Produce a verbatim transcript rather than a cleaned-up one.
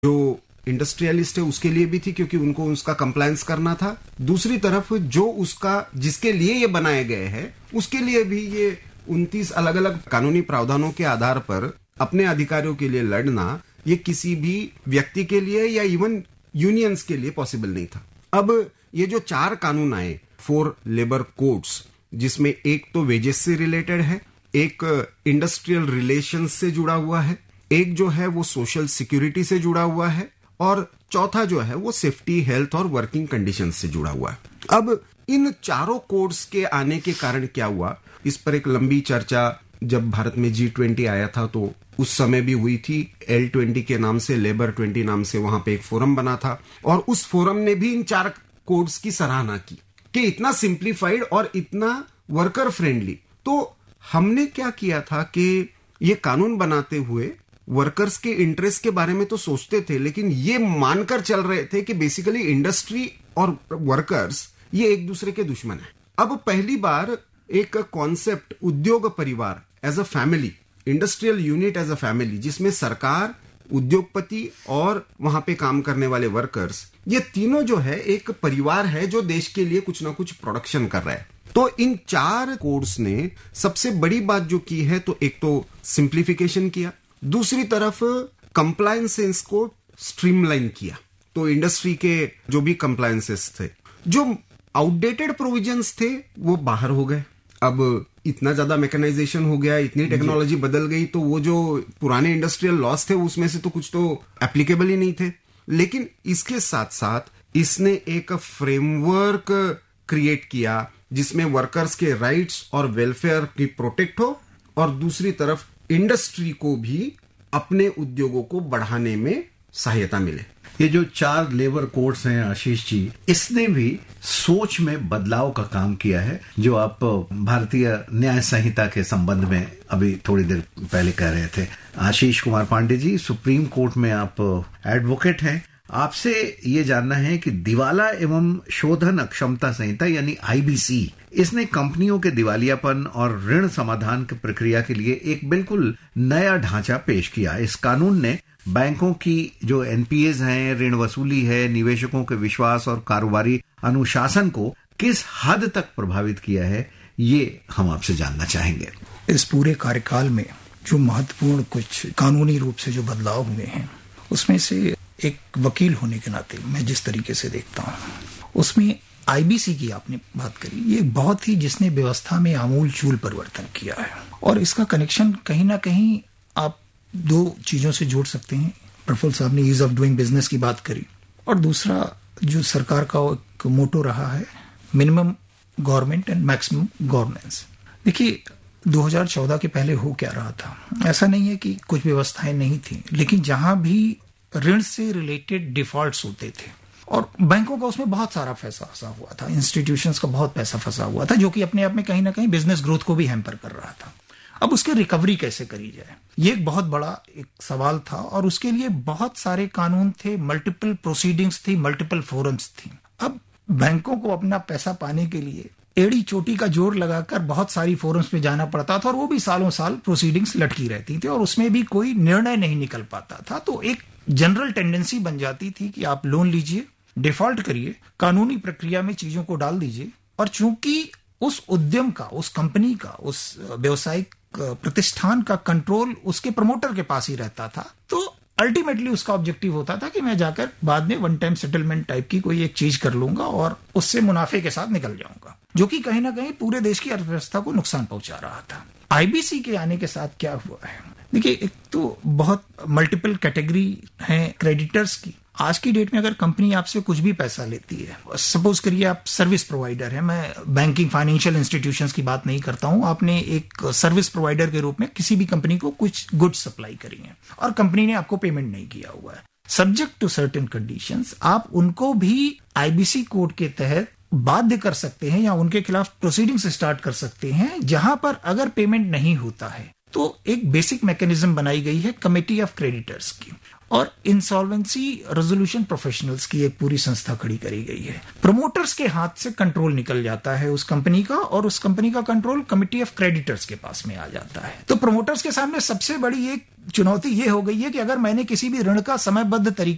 जो इंडस्ट्रियलिस्ट है उसके लिए भी थी क्योंकि उनको उसका कंप्लायंस करना था। दूसरी तरफ जो उसका जिसके लिए ये बनाए गए हैं उसके लिए भी ये उनतीस अलग अलग कानूनी प्रावधानों के आधार पर अपने अधिकारों के लिए लड़ना ये किसी भी व्यक्ति के लिए या इवन यूनियंस के लिए पॉसिबल नहीं था। अब ये जो चार कानून आए, फोर लेबर कोड्स, जिसमें एक तो वेजेस से रिलेटेड है, एक इंडस्ट्रियल रिलेशंस से जुड़ा हुआ है, एक जो है वो सोशल सिक्योरिटी से जुड़ा हुआ है और चौथा जो है वो सेफ्टी, हेल्थ और वर्किंग कंडीशंस से जुड़ा हुआ है। अब इन चारों कोड्स के आने के कारण क्या हुआ, इस पर एक लंबी चर्चा जब भारत में जी ट्वेंटी आया था तो उस समय भी हुई थी। एल ट्वेंटी के नाम से, लेबर ट्वेंटी नाम से वहां पे एक फोरम बना था और उस फोरम ने भी इन चार कोड्स की सराहना की कि इतना सिंप्लीफाइड और इतना वर्कर फ्रेंडली। तो हमने क्या किया था कि ये कानून बनाते हुए वर्कर्स के इंटरेस्ट के बारे में तो सोचते थे, लेकिन ये मानकर चल रहे थे कि बेसिकली इंडस्ट्री और वर्कर्स ये एक दूसरे के दुश्मन है। अब पहली बार एक कॉन्सेप्ट उद्योग परिवार as a family, industrial unit as a family, जिसमें सरकार, उद्योगपति और वहां पे काम करने वाले वर्कर्स, ये तीनों जो है एक परिवार है जो देश के लिए कुछ ना कुछ प्रोडक्शन कर रहा है। तो इन चार कोड्स ने सबसे बड़ी बात जो की है तो एक तो सिंप्लीफिकेशन किया, दूसरी तरफ कंप्लायंसेस को स्ट्रीमलाइन किया। तो इंडस्ट्री के जो भी कंप्लायंसेस थे, जो आउटडेटेड प्रोविजंस थे वो बाहर हो गए। अब इतना ज्यादा मैकेनाइजेशन हो गया, इतनी टेक्नोलॉजी बदल गई, तो वो जो पुराने इंडस्ट्रियल लॉस थे उसमें से तो कुछ तो एप्लीकेबल ही नहीं थे। लेकिन इसके साथ साथ इसने एक फ्रेमवर्क क्रिएट किया जिसमें वर्कर्स के राइट्स और वेलफेयर की प्रोटेक्ट हो और दूसरी तरफ इंडस्ट्री को भी अपने उद्योगों को बढ़ाने में सहायता मिले। ये जो चार लेबर कोड्स हैं आशीष जी, इसने भी सोच में बदलाव का काम किया है, जो आप भारतीय न्याय संहिता के संबंध में अभी थोड़ी देर पहले कह रहे थे। आशीष कुमार पांडे जी, सुप्रीम कोर्ट में आप एडवोकेट हैं, आपसे ये जानना है कि दिवाला एवं शोधन अक्षमता संहिता यानी आईबीसी, इसने कंपनियों के दिवालियापन और ऋण समाधान की प्रक्रिया के लिए एक बिल्कुल नया ढांचा पेश किया। इस कानून ने बैंकों की जो एनपीएज हैं, ऋण वसूली है, निवेशकों के विश्वास और कारोबारी अनुशासन को किस हद तक प्रभावित किया है, ये हम आपसे जानना चाहेंगे। इस पूरे कार्यकाल में जो महत्वपूर्ण कुछ कानूनी रूप से जो बदलाव हुए हैं, उसमें से एक वकील होने के नाते मैं जिस तरीके से देखता हूँ, उसमें आईबीसी की आपने बात करी, ये बहुत ही जिसने व्यवस्था में आमूल चूल परिवर्तन किया है। और इसका कनेक्शन कहीं ना कहीं आप दो चीजों से जोड़ सकते हैं। प्रफुल्ल साहब ने ईज ऑफ डूइंग बिजनेस की बात करी और दूसरा जो सरकार का एक मोटो रहा है, minimum government and maximum governance. देखिए दो हज़ार चौदह के पहले हो क्या रहा था, ऐसा नहीं है कि कुछ व्यवस्थाएं नहीं थी, लेकिन जहां भी ऋण से रिलेटेड डिफॉल्ट्स होते थे और बैंकों का उसमें बहुत सारा पैसा फंसा हुआ था, इंस्टीट्यूशंस का बहुत पैसा फंसा हुआ था, जो कि अपने आप में कहीं ना कहीं बिजनेस ग्रोथ को भी हैम्पर कर रहा था। अब उसकी रिकवरी कैसे करी जाए, ये एक बहुत बड़ा एक सवाल था और उसके लिए बहुत सारे कानून थे, मल्टीपल प्रोसीडिंग्स थी, मल्टीपल फोरम्स थी। अब बैंकों को अपना पैसा पाने के लिए एड़ी चोटी का जोर लगाकर बहुत सारी फोरम्स पे जाना पड़ता था और वो भी सालों साल प्रोसीडिंग्स लटकी रहती थी और उसमें भी कोई निर्णय नहीं निकल पाता था। तो एक जनरल टेंडेंसी बन जाती थी कि आप लोन लीजिए, डिफॉल्ट करिए, कानूनी प्रक्रिया में चीजों को डाल दीजिए और चूंकि उस उद्यम का, उस कंपनी का, उस व्यवसायिक प्रतिष्ठान का कंट्रोल उसके प्रमोटर के पास ही रहता था, तो अल्टीमेटली उसका ऑब्जेक्टिव होता था कि मैं जाकर बाद में वन टाइम सेटलमेंट टाइप की कोई एक चीज कर लूंगा और उससे मुनाफे के साथ निकल जाऊंगा, जो कि कहीं ना कहीं पूरे देश की अर्थव्यवस्था को नुकसान पहुंचा रहा था। आईबीसी के आने के साथ क्या हुआ है, देखिए एक तो बहुत मल्टीपल कैटेगरी है क्रेडिटर्स की। आज की डेट में अगर कंपनी आपसे कुछ भी पैसा लेती है, सपोज करिए आप सर्विस प्रोवाइडर है, मैं बैंकिंग फाइनेंशियल इंस्टीट्यूशंस की बात नहीं करता हूं, आपने एक सर्विस प्रोवाइडर के रूप में किसी भी कंपनी को कुछ गुड्स सप्लाई करी है और कंपनी ने आपको पेमेंट नहीं किया हुआ है, सब्जेक्ट टू सर्टेन कंडीशंस आप उनको भी आईबीसी कोड के तहत बाध्य कर सकते हैं या उनके खिलाफ प्रोसीडिंग्स स्टार्ट कर सकते हैं, जहां पर अगर पेमेंट नहीं होता है तो एक बेसिक मैकेनिज्म बनाई गई है कमेटी ऑफ क्रेडिटर्स की और इंसॉल्वेंसी रेजोल्यूशन प्रोफेशनल्स की एक पूरी संस्था खड़ी करी गई है। प्रमोटर्स के हाथ से कंट्रोल निकल जाता है उस कंपनी का और उस कंपनी का कंट्रोल कमेटी ऑफ क्रेडिटर्स के पास में आ जाता है। तो प्रमोटर्स के सामने सबसे बड़ी एक चुनौती ये हो गई है कि अगर मैंने किसी भी ऋण का समयबद्ध तरीके